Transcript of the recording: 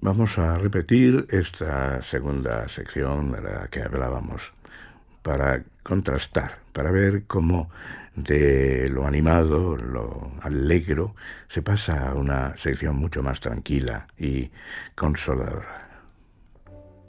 Vamos a repetir esta segunda sección de la que hablábamos para contrastar, para ver cómo de lo animado, lo alegro, se pasa a una sección mucho más tranquila y consoladora.